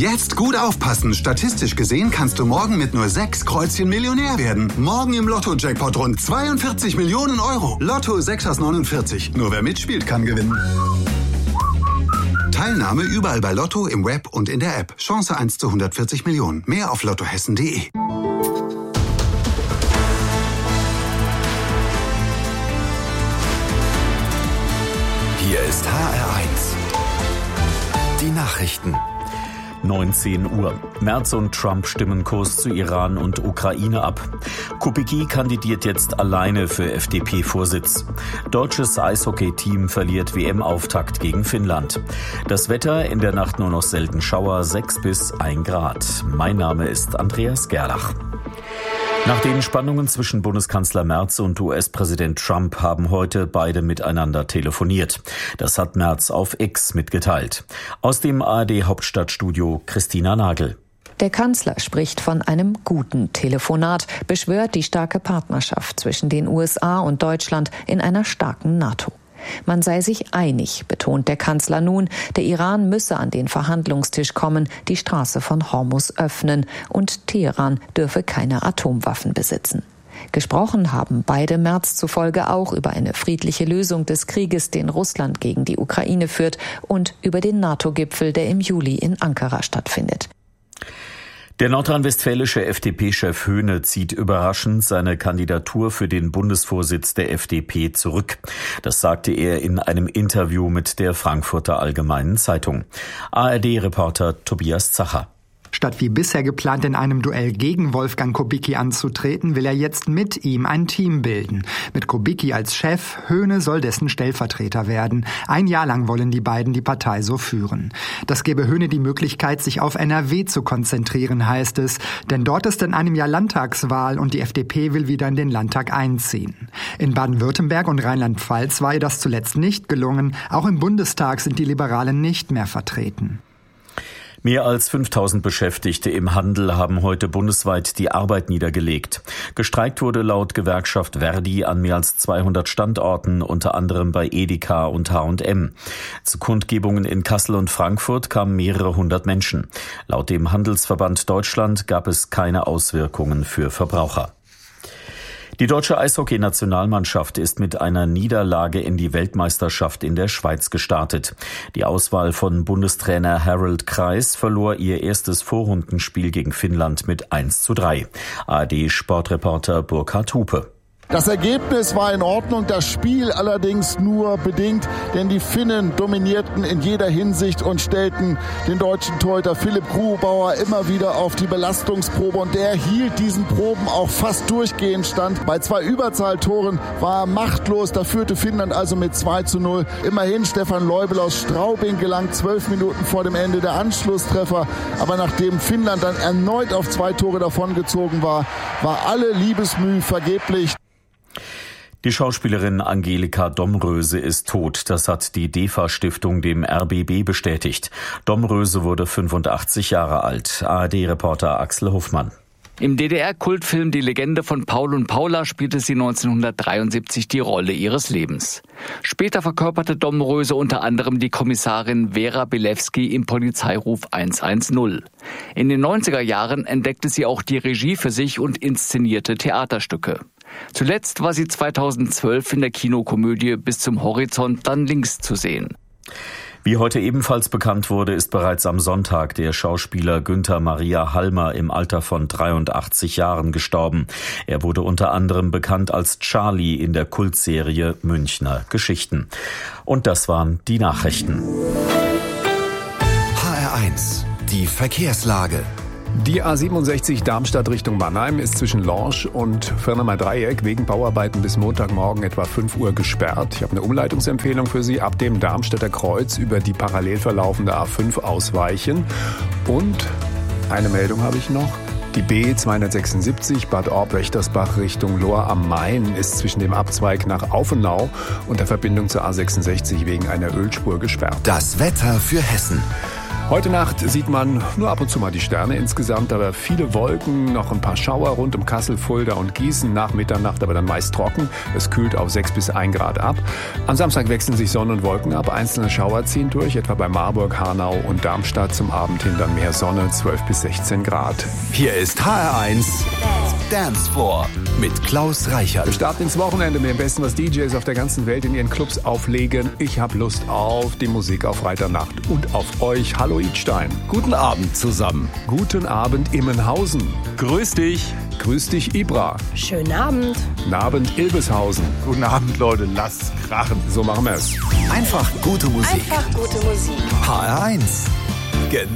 Jetzt gut aufpassen. Statistisch gesehen kannst du morgen mit nur 6 Kreuzchen Millionär werden. Morgen im Lotto-Jackpot rund 42 Millionen Euro. Lotto 6 aus 49. Nur wer mitspielt, kann gewinnen. Teilnahme überall bei Lotto, im Web und in der App. Chance 1 zu 140 Millionen. Mehr auf lottohessen.de. Hier ist HR1. Die Nachrichten. 19 Uhr. Merz und Trump stimmen Kurs zu Iran und Ukraine ab. Kubicki kandidiert jetzt alleine für FDP-Vorsitz. Deutsches Eishockey-Team verliert WM-Auftakt gegen Finnland. Das Wetter, in der Nacht nur noch selten Schauer, 6 bis 1 Grad. Mein Name ist Andreas Gerlach. Nach den Spannungen zwischen Bundeskanzler Merz und US-Präsident Trump haben heute beide miteinander telefoniert. Das hat Merz auf X mitgeteilt. Aus dem ARD-Hauptstadtstudio Christina Nagel. Der Kanzler spricht von einem guten Telefonat, beschwört die starke Partnerschaft zwischen den USA und Deutschland in einer starken NATO. Man sei sich einig, betont der Kanzler nun, der Iran müsse an den Verhandlungstisch kommen, die Straße von Hormuz öffnen und Teheran dürfe keine Atomwaffen besitzen. Gesprochen haben beide Merz zufolge auch über eine friedliche Lösung des Krieges, den Russland gegen die Ukraine führt, und über den NATO-Gipfel, der im Juli in Ankara stattfindet. Der nordrhein-westfälische FDP-Chef Höhne zieht überraschend seine Kandidatur für den Bundesvorsitz der FDP zurück. Das sagte er in einem Interview mit der Frankfurter Allgemeinen Zeitung. ARD-Reporter Tobias Zacher. Statt wie bisher geplant in einem Duell gegen Wolfgang Kubicki anzutreten, will er jetzt mit ihm ein Team bilden. Mit Kubicki als Chef, Höhne soll dessen Stellvertreter werden. 1 Jahr lang wollen die beiden die Partei so führen. Das gebe Höhne die Möglichkeit, sich auf NRW zu konzentrieren, heißt es. Denn dort ist in einem Jahr Landtagswahl und die FDP will wieder in den Landtag einziehen. In Baden-Württemberg und Rheinland-Pfalz war ihr das zuletzt nicht gelungen. Auch im Bundestag sind die Liberalen nicht mehr vertreten. Mehr als 5000 Beschäftigte im Handel haben heute bundesweit die Arbeit niedergelegt. Gestreikt wurde laut Gewerkschaft Verdi an mehr als 200 Standorten, unter anderem bei Edeka und H&M. Zu Kundgebungen in Kassel und Frankfurt kamen mehrere hundert Menschen. Laut dem Handelsverband Deutschland gab es keine Auswirkungen für Verbraucher. Die deutsche Eishockey-Nationalmannschaft ist mit einer Niederlage in die Weltmeisterschaft in der Schweiz gestartet. Die Auswahl von Bundestrainer Harold Kreis verlor ihr erstes Vorrundenspiel gegen Finnland mit 1:3. ARD-Sportreporter Burkhard Hupe. Das Ergebnis war in Ordnung, das Spiel allerdings nur bedingt, denn die Finnen dominierten in jeder Hinsicht und stellten den deutschen Torhüter Philipp Grubauer immer wieder auf die Belastungsprobe, und der hielt diesen Proben auch fast durchgehend stand. Bei 2 Überzahltoren war er machtlos, da führte Finnland also mit 2:0. Immerhin Stefan Leubel aus Straubing gelang 12 Minuten vor dem Ende der Anschlusstreffer, aber nachdem Finnland dann erneut auf 2 Tore davongezogen war, war alle Liebesmüh vergeblich. Die Schauspielerin Angelika Domröse ist tot. Das hat die DEFA-Stiftung dem RBB bestätigt. Domröse wurde 85 Jahre alt. ARD-Reporter Axel Hofmann. Im DDR-Kultfilm Die Legende von Paul und Paula spielte sie 1973 die Rolle ihres Lebens. Später verkörperte Domröse unter anderem die Kommissarin Vera Bilewski im Polizeiruf 110. In den 90er Jahren entdeckte sie auch die Regie für sich und inszenierte Theaterstücke. Zuletzt war sie 2012 in der Kinokomödie Bis zum Horizont dann links zu sehen. Wie heute ebenfalls bekannt wurde, ist bereits am Sonntag der Schauspieler Günther Maria Halmer im Alter von 83 Jahren gestorben. Er wurde unter anderem bekannt als Charlie in der Kultserie Münchner Geschichten. Und das waren die Nachrichten. HR1, die Verkehrslage. Die A67 Darmstadt Richtung Mannheim ist zwischen Lorsch und Firnemer Dreieck wegen Bauarbeiten bis Montagmorgen etwa 5 Uhr gesperrt. Ich habe eine Umleitungsempfehlung für Sie. Ab dem Darmstädter Kreuz über die parallel verlaufende A5 ausweichen. Und eine Meldung habe ich noch. Die B276 Bad Orb-Wächtersbach Richtung Lohr am Main ist zwischen dem Abzweig nach Aufenau und der Verbindung zur A66 wegen einer Ölspur gesperrt. Das Wetter für Hessen. Heute Nacht sieht man nur ab und zu mal die Sterne insgesamt, aber viele Wolken, noch ein paar Schauer rund um Kassel, Fulda und Gießen, nach Mitternacht aber dann meist trocken. Es kühlt auf 6 bis 1 Grad ab. Am Samstag wechseln sich Sonne und Wolken ab, einzelne Schauer ziehen durch, etwa bei Marburg, Hanau und Darmstadt. Zum Abend hin dann mehr Sonne, 12 bis 16 Grad. Hier ist HR1 Dance Floor mit Klaus Reichert. Wir starten ins Wochenende mit dem Besten, was DJs auf der ganzen Welt in ihren Clubs auflegen. Ich habe Lust auf die Musik auf Freitagnacht und auf euch. Hallo Idstein. Guten Abend zusammen. Guten Abend Immenhausen. Grüß dich. Grüß dich Ibra. Schönen Abend. Guten Abend Ilbeshausen. Guten Abend Leute, lasst krachen. So machen wir es. Einfach gute Musik. Einfach gute Musik. HR1.